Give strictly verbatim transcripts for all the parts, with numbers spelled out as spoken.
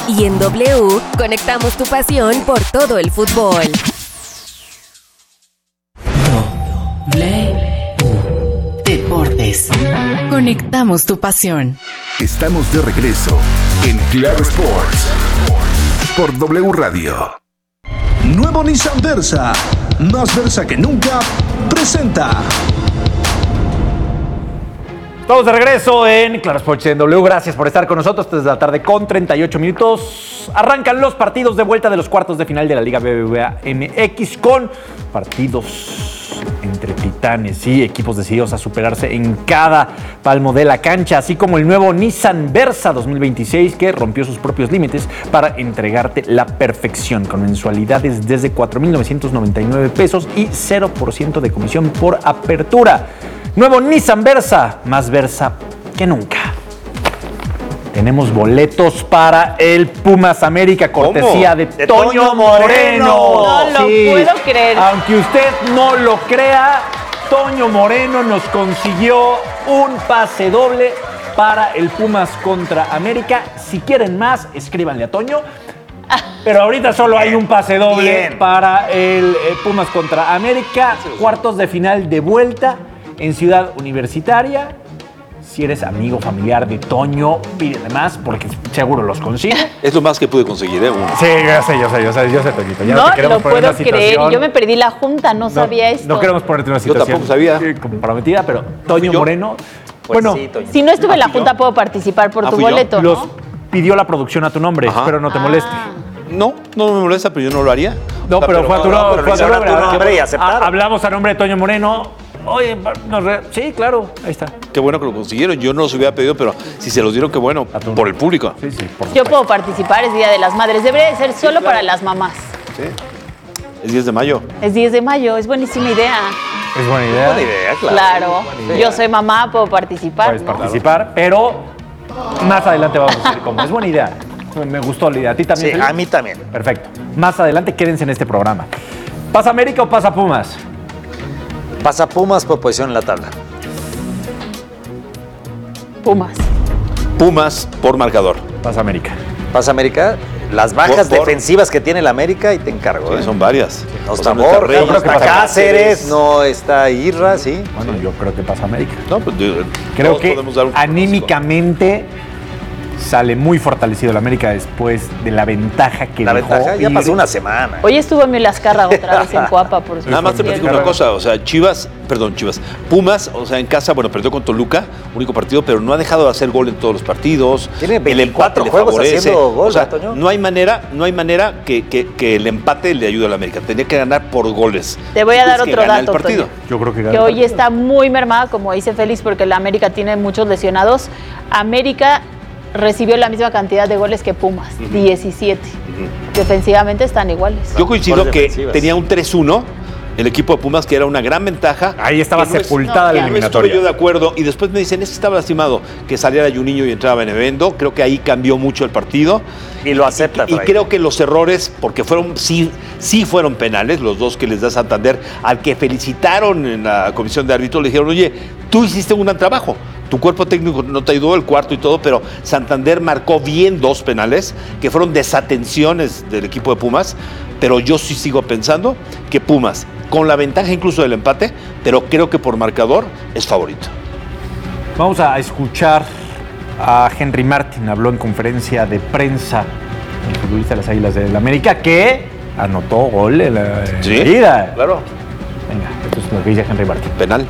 Y en W, conectamos tu pasión por todo el fútbol. W Deportes. Conectamos tu pasión. Estamos de regreso en Claro Sports por W Radio. Nuevo Nissan Versa, más Versa que nunca, presenta. Estamos de regreso en Claro Sports en W. Gracias por estar con nosotros desde la tarde con treinta y ocho minutos. Arrancan los partidos de vuelta de los cuartos de final de la Liga B B V A M X con partidos entre titanes y equipos decididos a superarse en cada palmo de la cancha, así como el nuevo Nissan Versa dos mil veintiséis que rompió sus propios límites para entregarte la perfección con mensualidades desde cuatro mil novecientos noventa y nueve pesos y cero por ciento de comisión por apertura. Nuevo Nissan Versa, más Versa que nunca. Tenemos boletos para el Pumas América, cortesía de, de Toño, Toño Moreno. No lo sí. puedo creer. Aunque usted no lo crea, Toño Moreno nos consiguió un pase doble para el Pumas contra América. Si quieren más, escríbanle a Toño. Pero ahorita solo hay un pase doble Bien. para el eh, Pumas contra América. Cuartos de final de vuelta en Ciudad Universitaria. Si eres amigo familiar de Toño, pídele más porque seguro los consigue. Es lo más que pude conseguir, ¿eh? Uno. Sí, yo sé, yo sé, yo sé, yo sé, Toñito. Ya no, no te queremos lo poner puedo una situación. creer. Yo me perdí la junta, no, no sabía esto. No queremos ponerte una situación. Yo tampoco sabía. Comprometida, pero Toño Moreno. Pues bueno, sí, si no estuve en la junta, puedo participar por ¿Ah, tu fui yo? boleto, ¿no? Los pidió la producción a tu nombre, Ajá. espero no te Ah. moleste. No, no me molesta, pero yo no lo haría. No, pero, pero fue a tu, no, pero fue a tu no, nombre. tu nombre y aceptaron. Hablamos a nombre de Toño Moreno. Oye, nos re... sí, claro, ahí está. Qué bueno que lo consiguieron. Yo no los hubiera pedido, pero si se los dieron, qué bueno. Por el público. Sí, sí, por Yo puedo participar, es Día de las Madres. Debería de ser solo sí, claro. para las mamás. Sí. Es diez de mayo. Es diez de mayo, es buenísima idea. Es buena idea. Buena idea, claro. Claro, Buena idea. Yo soy mamá, puedo participar. Puedes ¿no? participar, pero más adelante vamos a decir cómo. Es buena idea. Me gustó la idea. ¿A ti también? Sí, Felipe? a mí también. Perfecto. Más adelante quédense en este programa. ¿Pasa América o pasa Pumas? Pasa Pumas por posición en la tabla. Pumas. Pumas por marcador. Pasa América. Pasa América. Las bajas Por- por- defensivas que tiene la América y te encargo. Sí, ¿eh? son varias. No O está sea, no está Borja, Reyes, no está pasa Cáceres, no está Irra, sí. Bueno, yo creo que pasa América. No, pues, digo, Creo todos que podemos dar un anímicamente sale muy fortalecido la América después de la ventaja que La dejó ventaja ya ir. pasó una semana. Hoy estuvo Emilio Lascarra otra vez en Coapa, por Nada más te platico una cosa, o sea, Chivas, perdón, Chivas, Pumas, o sea, en casa, bueno, perdió con Toluca, único partido, pero no ha dejado de hacer gol en todos los partidos. Tiene el veinticuatro empate le juegos favorece. haciendo gol, o sea, ¿no, Toño? no hay manera, no hay manera que, que, que el empate le ayude a la América. Tenía que ganar por goles. Te voy a dar Tienes que otro ganar dato, el partido. Toño. Yo creo que, Que hoy está muy mermada, como dice Félix, porque la América tiene muchos lesionados. América recibió la misma cantidad de goles que Pumas, uh-huh. diecisiete. Uh-huh. Defensivamente están iguales. Yo coincido Goles que defensivas. tenía un tres uno el equipo de Pumas, que era una gran ventaja. Ahí estaba Que no es- sepultada no, la ya. No eliminatoria. estuve yo de acuerdo. Y después me dicen, este estaba lastimado, que saliera Juninho y entraba Benevendo. Creo que ahí cambió mucho el partido. Y lo acepta. Y Fray. creo que los errores, porque fueron sí, sí fueron penales, los dos que les da Santander, al que felicitaron en la comisión de árbitros, le dijeron, oye, tú hiciste un gran trabajo. Tu cuerpo técnico no te ayudó, el cuarto y todo, pero Santander marcó bien dos penales, que fueron desatenciones del equipo de Pumas, pero yo sí sigo pensando que Pumas, con la ventaja incluso del empate, pero creo que por marcador es favorito. Vamos a escuchar a Henry Martin, habló en conferencia de prensa, el futbolista de las Águilas del América, que anotó gol en la en Sí, la ida. claro. Venga, esto es lo que dice Henry Martin. Penal.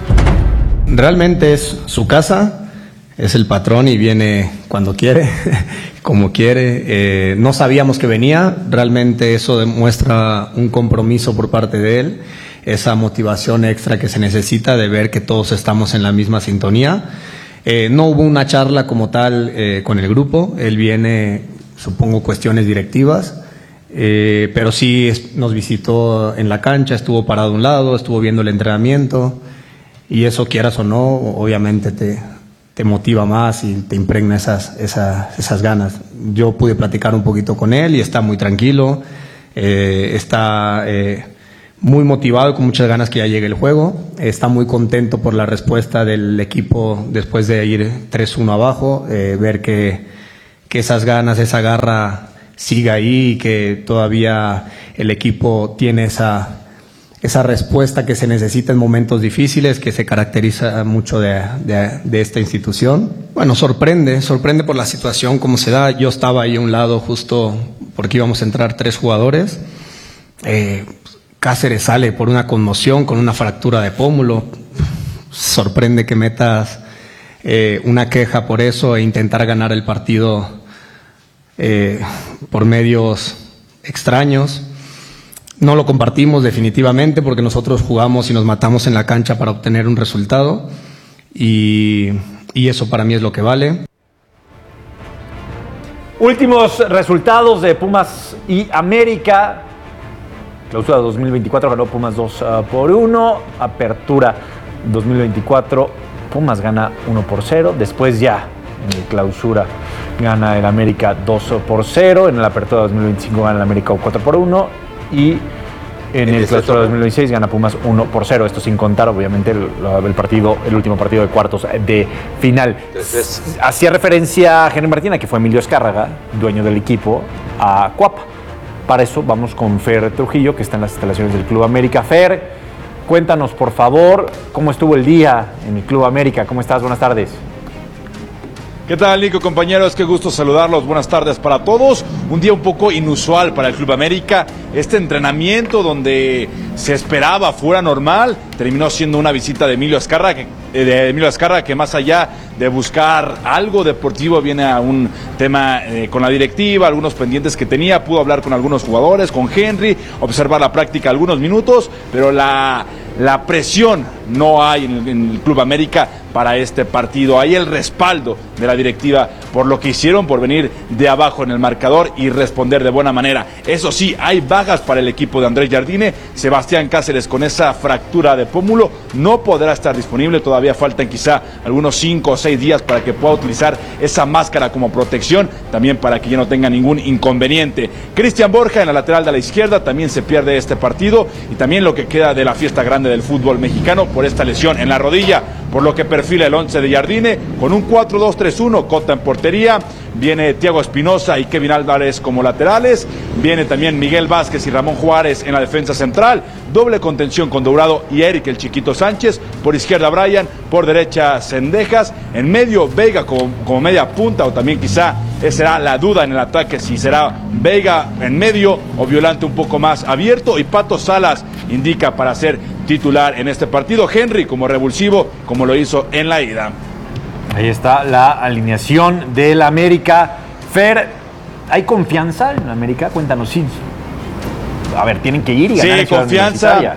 Realmente es su casa, es el patrón y viene cuando quiere, como quiere. Eh, no sabíamos que venía, realmente eso demuestra un compromiso por parte de él, esa motivación extra que se necesita de ver que todos estamos en la misma sintonía. Eh, no hubo una charla como tal eh, con el grupo, él viene, supongo, cuestiones directivas. Eh, pero sí es, nos visitó en la cancha, estuvo parado a un lado, estuvo viendo el entrenamiento. Y eso, quieras o no, obviamente te, te motiva más y te impregna esas, esas, esas ganas. Yo pude platicar un poquito con él y está muy tranquilo, eh, está eh, muy motivado y con muchas ganas que ya llegue el juego. Está muy contento por la respuesta del equipo después de ir tres uno abajo, eh, ver que, que esas ganas, esa garra siga ahí y que todavía el equipo tiene esa, esa respuesta que se necesita en momentos difíciles, que se caracteriza mucho de, de, de esta institución. Bueno, sorprende, sorprende por la situación como se da. Yo estaba ahí a un lado justo porque íbamos a entrar tres jugadores. Eh, Cáceres sale por una conmoción con una fractura de pómulo. Sorprende que metas eh, una queja por eso e intentar ganar el partido eh, por medios extraños. No lo compartimos definitivamente porque nosotros jugamos y nos matamos en la cancha para obtener un resultado y, y eso para mí es lo que vale. Últimos resultados de Pumas y América. Clausura dos mil veinticuatro ganó Pumas dos por uno. Apertura dos mil veinticuatro, Pumas gana uno por cero. Después ya en el clausura gana el América dos por cero. En la apertura dos mil veinticinco gana el América cuatro por uno. Y en el clausura dos mil veintiséis gana Pumas uno por cero. Esto sin contar, obviamente, el, el partido, el último partido de cuartos de final. Hacía referencia a Henry Martín, a que fue Emilio Azcárraga, dueño del equipo, a Cuapa. Para eso vamos con Fer Trujillo, que está en las instalaciones del Club América. Fer, cuéntanos, por favor, cómo estuvo el día en el Club América. ¿Cómo estás? Buenas tardes. ¿Qué tal, Nico, compañeros? Qué gusto saludarlos. Buenas tardes para todos. Un día un poco inusual para el Club América. Este entrenamiento donde se esperaba fuera normal, terminó siendo una visita de Emilio Azcárraga, que, de Emilio Azcárraga, que más allá de buscar algo deportivo, viene a un tema eh, con la directiva, algunos pendientes que tenía, pudo hablar con algunos jugadores, con Henry, observar la práctica algunos minutos, pero la, la presión no hay en el, en el Club América para este partido. Hay el respaldo de la directiva por lo que hicieron, por venir de abajo en el marcador y responder de buena manera. Eso sí, hay bajas para el equipo de Andrés Jardine. Sebastián Cáceres, con esa fractura de pómulo, no podrá estar disponible. Todavía faltan quizá algunos cinco o seis días para que pueda utilizar esa máscara como protección, también para que ya no tenga ningún inconveniente. Cristian Borja, en la lateral de la izquierda, también se pierde este partido, y también lo que queda de la fiesta grande del fútbol mexicano por esta lesión en la rodilla, por lo que perfila el once de Jardine con un cuatro dos tres uno, Cota en portería, viene Thiago Espinosa y Kevin Álvarez como laterales, viene también Miguel Vázquez y Ramón Juárez en la defensa central, doble contención con Dourado y Eric el Chiquito Sánchez, por izquierda Brian, por derecha Cendejas, en medio Vega como, como media punta, o también quizá esa será la duda en el ataque, si será Vega en medio o Violante un poco más abierto, y Pato Salas indica para ser titular en este partido, Henry como revulsivo, como lo hizo en la ida. Ahí está la alineación del América. Fer, ¿hay confianza en América? Cuéntanos, sí. A ver, tienen que ir y ganar. Sí, confianza.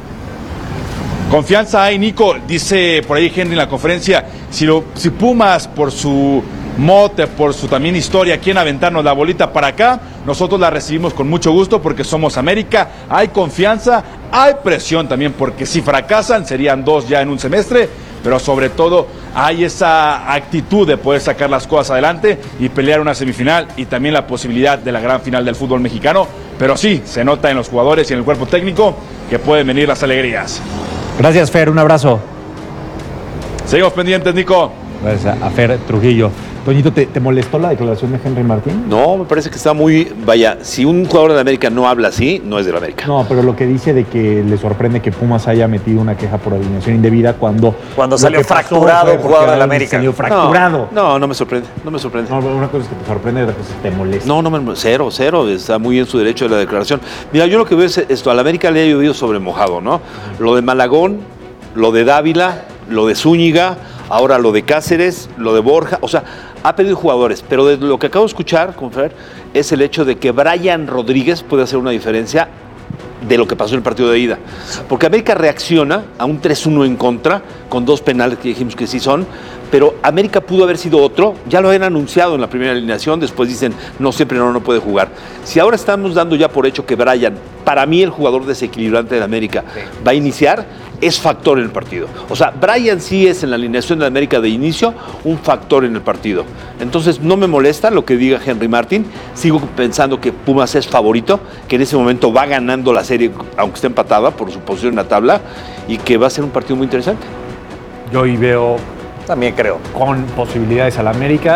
Confianza hay, Nico. Dice por ahí Henry en la conferencia, si, lo, si Pumas por su mote, por su también historia, quieren aventarnos la bolita para acá, nosotros la recibimos con mucho gusto porque somos América. Hay confianza, hay presión también, porque si fracasan serían dos ya en un semestre, pero sobre todo hay esa actitud de poder sacar las cosas adelante y pelear una semifinal, y también la posibilidad de la gran final del fútbol mexicano. Pero sí, se nota en los jugadores y en el cuerpo técnico que pueden venir las alegrías. Gracias, Fer, un abrazo. Seguimos pendientes, Nico. Gracias a Fer Trujillo. Toñito, ¿te, ¿te molestó la declaración de Henry Martín? No, me parece que está muy... Vaya, si un jugador de América no habla así, no es de la América. No, pero lo que dice de que le sorprende que Pumas haya metido una queja por alineación indebida cuando... Cuando salió fracturado un jugador de la América. Salió fracturado. No, no, no me sorprende, no me sorprende. No, una cosa es que te sorprende y otra cosa es que te molesta. No, no me... Cero, cero, está muy en su derecho de la declaración. Mira, yo lo que veo es esto, a la América le ha llovido sobre mojado, ¿no? Lo de Malagón, lo de Dávila, lo de Zúñiga, ahora lo de Cáceres, lo de Borja, o sea... Ha pedido jugadores, pero de lo que acabo de escuchar, con Fer, es el hecho de que Brian Rodríguez puede hacer una diferencia de lo que pasó en el partido de ida. Porque América reacciona a un tres uno en contra, con dos penales que dijimos que sí son, pero América pudo haber sido otro, ya lo habían anunciado en la primera alineación, después dicen, no, siempre no, no puede jugar. Si ahora estamos dando ya por hecho que Brian, para mí el jugador desequilibrante de América, va a iniciar, es factor en el partido. O sea, Brian sí es en la alineación de América de inicio un factor en el partido. Entonces no me molesta lo que diga Henry Martín, sigo pensando que Pumas es favorito, que en ese momento va ganando la serie, aunque esté empatada por su posición en la tabla, y que va a ser un partido muy interesante. Yo hoy veo... También creo. Con posibilidades al América,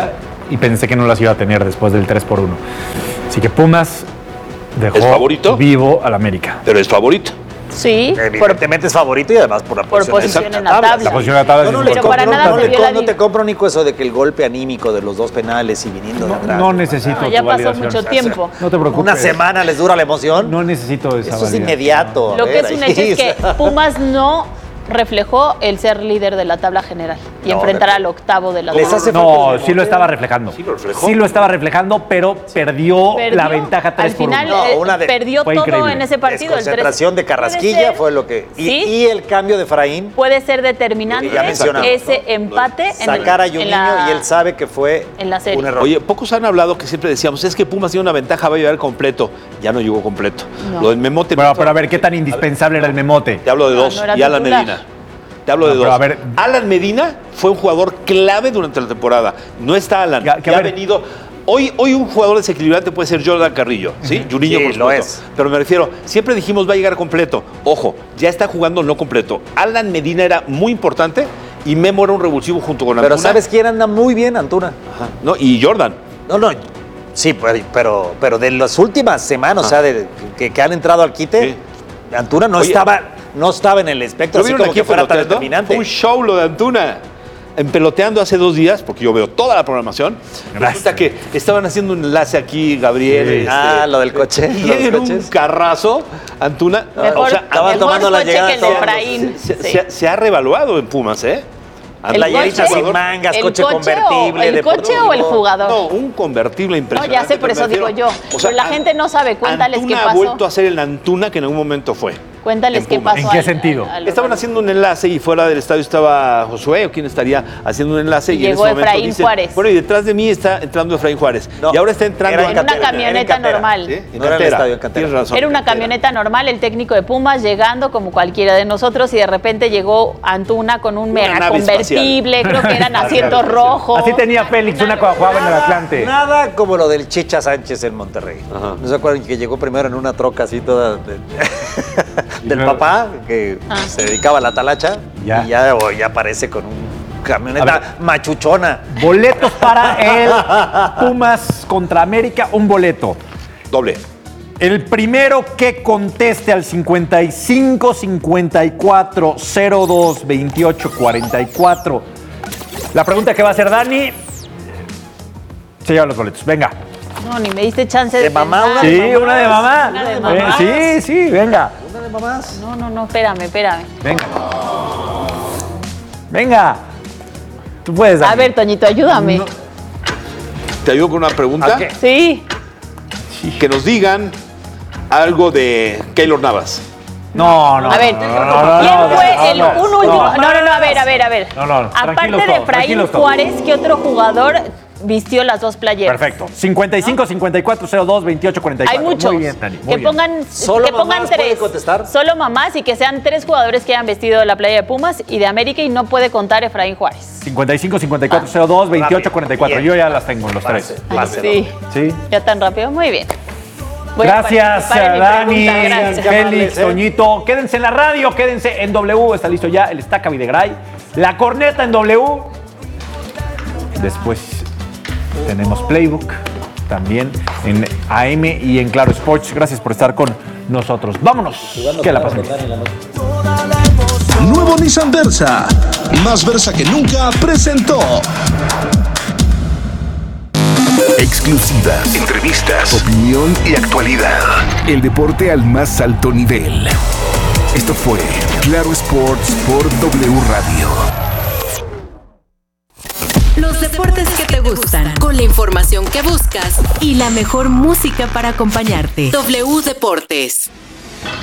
y pensé que no las iba a tener después del tres por uno. Así que Pumas dejó ¿Es favorito? vivo al América. Pero es favorito. Sí, Evidentemente es favorito y además por la por posición, posición Exacto. en la tabla. La posición de la tabla No, es no, Pero les para compro, nada no, se te, vio co- la no li- te compro, Nico, eso de que el golpe anímico de los dos penales y viniendo de No, atrás. no necesito No, tu ya pasó validación. mucho tiempo. No te preocupes. Una semana les dura la emoción. No necesito esa Eso es validación. inmediato. Lo a que ver, es un ahí, hecho es que o sea. Pumas no reflejó el ser líder de la tabla general y No, enfrentar de- al octavo de la Les tabla. hace No, falta el sí lo remote. estaba reflejando. Sí lo reflejó. Sí lo estaba reflejando, pero perdió, Perdió. la ventaja tres Al por final uno. No, eh, una de- perdió fue todo increíble. en ese partido. el tres. Desconcentración de Puede Carrasquilla ser- fue lo que... Y, ¿Sí? y el cambio de Efraín, Puede ser determinante Ya mencionamos, ese ¿no? empate en, sacar a Juninho en la, y él sabe que fue en la serie. un error. Oye, pocos han hablado que siempre decíamos, es que Pumas tiene una ventaja, va a llegar completo. Ya no llegó completo. No. Lo del Memote... Pero, pero a ver, ¿qué tan indispensable era el Memote? Te hablo de No, dos. no era y Alan titular. Medina. Te hablo No, de pero dos. a ver- Alan Medina fue un jugador clave durante la temporada. No está Alan. Que- que que a ha ver- venido... Hoy, hoy un jugador desequilibrante puede ser Jordan Carrillo, ¿sí? Juninho, Sí, por lo supuesto. es. Pero me refiero, siempre dijimos va a llegar completo. Ojo, ya está jugando no completo. Alan Medina era muy importante y Memo era un revulsivo junto con Antuna. Pero ¿sabes quién anda muy bien, Antuna? Ajá. No, y Jordan. No, no, sí, pero, pero, pero de las últimas semanas, o sea, de, que, que han entrado al quite, Antuna no Oye, estaba no estaba en el espectro ¿Lo así vieron como aquí que fuera tan peloteando? determinante. Fue un show lo de Antuna. En peloteando hace dos días, porque yo veo toda la programación, resulta que estaban haciendo un enlace aquí, Gabriel. Sí. este, Ah, lo del coche, Y lo de los llega en un coches. carrazo, Antuna. Mejor, o sea, estaban mejor tomando la coche llegada que el de todos. Efraín. se, Sí. se- se ha revaluado en Pumas, ¿eh? ¿El Playeritas coche? sin mangas, ¿El coche, coche convertible, o, ¿El coche deportivo. o el jugador? No, un convertible No, impresionante. ya sé, por pero eso me refiero- digo yo. o sea, Pero la An- gente no sabe. Cuéntales Antuna qué ha pasó. vuelto a ser el Antuna que en algún momento fue. Cuéntales en qué Pumas. pasó. ¿En qué al- sentido? al- al- Estaban haciendo un enlace y fuera del estadio estaba Josué o quién estaría haciendo un enlace. Y Y, en llegó ese momento Efraín dicen, Juárez. Bueno, y detrás de mí está entrando Efraín Juárez. No, y ahora está entrando era en una cantera, era en camioneta cantera. normal. ¿Sí? En No era en el cantera. estadio, en cantera. Tienes razón. Era una en cantera. camioneta normal, el técnico de Pumas llegando como cualquiera de nosotros y de repente llegó Antuna con un Una mega nave convertible, creo que eran asientos rojos. Así tenía Félix, una cuando jugaba en el Atlante. Nada como lo del Chicha Sánchez en Monterrey. Ajá. ¿No se acuerdan que llegó primero en una troca así toda de- del luego- papá que Ah. se dedicaba a la talacha Ya. y ya, o ya aparece con un camioneta A ver. machuchona? Boletos para el Pumas contra América, un boleto. Doble. El primero que conteste al cincuenta y cinco cincuenta y cuatro cero dos veintiocho cuarenta y cuatro. La pregunta que va a hacer Dani se lleva los boletos. Venga. No, ni me diste chance de, ¿De mamá, pensar. una Sí, de una de mamá. Una de Eh, mamá. Sí, sí, venga. ¿Una de mamás? No, no, no, espérame, espérame. Venga. Venga. Tú puedes, Dani. A ver, Toñito, ayúdame. No. ¿Te ayudo con una pregunta? ¿A qué? Sí. Que nos digan algo de Keylor Navas. No, no. A ver, no, ¿quién no, no, no, fue no, el no, un no. último? No, no, no, a ver, a ver, a ver. No, no, tranquilos Aparte de todos, Efraín tranquilos todos. Juárez, ¿qué otro jugador vistió las dos playeras? Perfecto. cincuenta y cinco cincuenta y cuatro cero dos veintiocho cuarenta y Hay cuatro. muchos. Muy bien, Dani. Muy que bien. pongan, ¿Solo que pongan mamás pueden tres. contestar? Solo mamás y que sean tres jugadores que hayan vestido la playa de Pumas y de América y no puede contar Efraín Juárez. cincuenta y cinco cincuenta y cuatro cero dos veintiocho cuarenta y cuatro. Bien. Yo ya las tengo, los tres. Pase, Ay, pase. sí. Sí. Ya tan rápido, muy bien. Voy a Gracias, participar en mi Dani, pregunta, gracias. Félix, ¿eh? Toñito. Quédense en la radio, quédense en W. Está listo ya el Estaca Videgaray. La corneta en W. Después tenemos Playbook también en A M y en Claro Sports. Gracias por estar con nosotros. Vámonos. Que la pasen bien. Nuevo Nissan Versa. Más Versa que nunca presentó. Exclusivas, entrevistas, opinión y actualidad. El deporte al más alto nivel. Esto fue Claro Sports por W Radio. Los deportes que te gustan, con la información que buscas y la mejor música para acompañarte. W Deportes.